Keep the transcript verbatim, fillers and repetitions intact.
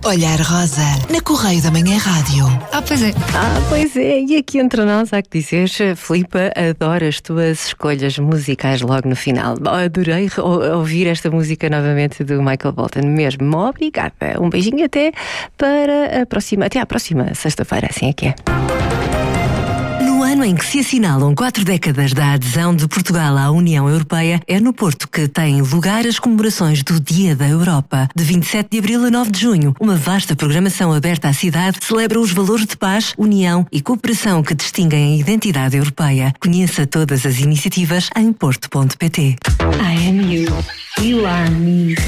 Olhar Rosa, na Correio da Manhã Rádio. Ah, pois é. Ah, pois é. E aqui entre nós há que dizer, Filipa, adoro as tuas escolhas musicais logo no final. Adorei ouvir esta música novamente do Michael Bolton mesmo. Obrigada. Um beijinho até para a próxima, até à próxima sexta-feira, assim é que é. No ano em que se assinalam quatro décadas da adesão de Portugal à União Europeia, é no Porto que têm lugar as comemorações do Dia da Europa. De vinte e sete de abril a nove de junho, uma vasta programação aberta à cidade celebra os valores de paz, união e cooperação que distinguem a identidade europeia. Conheça todas as iniciativas em porto ponto pt. I am you. You are me.